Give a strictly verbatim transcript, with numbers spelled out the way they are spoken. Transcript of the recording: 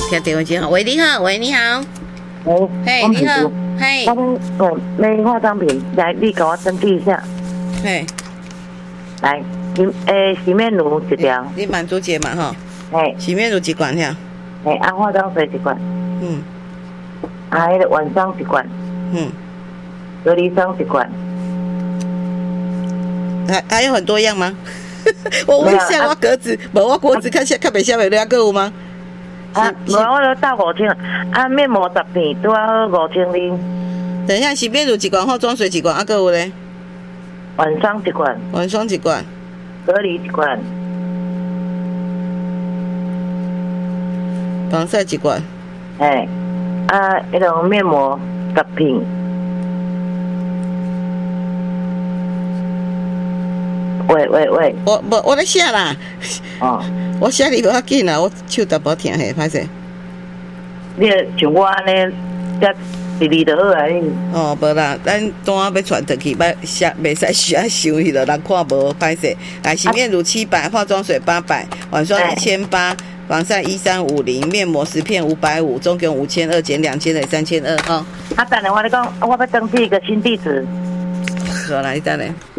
听电话接好，喂，你好，喂，你好， 喂， 嘿，你好，嘿， 我我买化妆品，来，你给我登记一下。 嘿， 来，洗诶洗面乳一条， 你满足姐嘛哈？ 嘿， 洗面乳一罐呀？ 嘿，啊化妆水一罐， 嗯， 啊迄个晚霜一罐， 嗯， 隔离霜一罐。 还还有很多样吗？我问一下，我格子，无我格子看下看北下面那个有吗？ 啊，无我都到五千，啊面膜十片都要五千零。 等一下，洗面乳一罐，化妆水一罐，啊个有咧？ 晚霜一罐， 晚霜一罐， 隔离一罐， 防晒一罐， 嘿，啊迄种面膜十片。喂喂喂， 我我我在写啦， 哦， 我写你不要紧啦，我手淡薄疼嘿，歹势。 你像我安尼，才第二就好啊你。 哦，无啦，咱单要传转去，别写，袂使写收去了，人看无歹势。来，洗面乳七百，化妆水八百，晚霜一千八，防晒一三五零，面膜十片五百五，总共五千二，减两千的三千二哈。 啊，等下我你讲，我要登记一个新地址。 好啦，你等下。